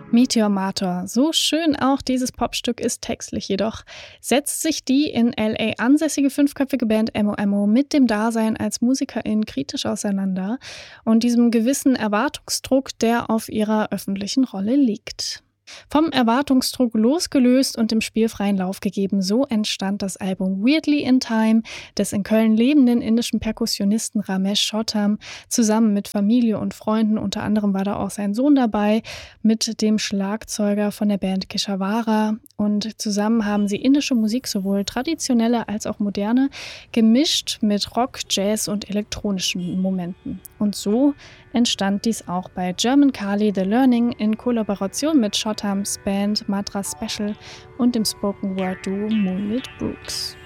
Meteor Mator, so schön auch dieses Popstück ist textlich jedoch, setzt sich die in LA ansässige fünfköpfige Band Emo mit dem Dasein als Musikerin kritisch auseinander und diesem gewissen Erwartungsdruck, der auf ihrer öffentlichen Rolle liegt. Vom Erwartungsdruck losgelöst und dem Spiel freien Lauf gegeben, so entstand das Album Weirdly in Time des in Köln lebenden indischen Perkussionisten Ramesh Chottam zusammen mit Familie und Freunden, unter anderem war da auch sein Sohn dabei, mit dem Schlagzeuger von der Band Keshawara, und zusammen haben sie indische Musik, sowohl traditionelle als auch moderne, gemischt mit Rock, Jazz und elektronischen Momenten. Und so entstand dies auch bei German Kali The Learning in Kollaboration mit Chottams Band Madras Special und dem Spoken Word Duo Moonlit Brooks.